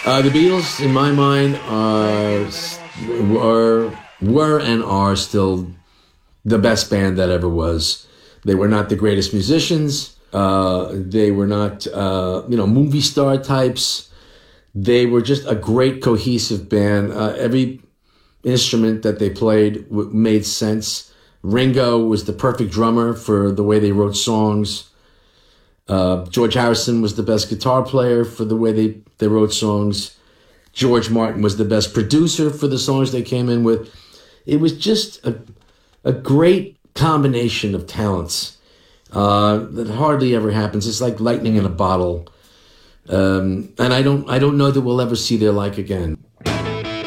The Beatles, in my mind, were and are still the best band that ever was. They were not the greatest musicians. They were not, movie star types. They were just a great cohesive band. Every instrument that they played made sense. Ringo was the perfect drummer for the way they wrote songs. George Harrison was the best guitar player for the way they wrote songs. George Martin was the best producer for the songs they came in with. It was just a great combination of talents that hardly ever happens. It's like lightning in a bottle. And I don't know that we'll ever see their like again.